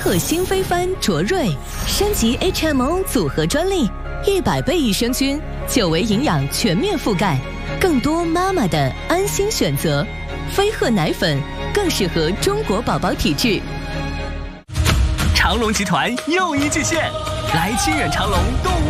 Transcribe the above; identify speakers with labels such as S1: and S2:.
S1: 鹤新飞帆卓瑞，升级 HMO 组合专利，100倍益生菌，9维营养全面覆盖，更多妈妈的安心选择。飞鹤奶粉更适合中国宝宝体质。
S2: 长隆集团又一巨献，来清远长隆动物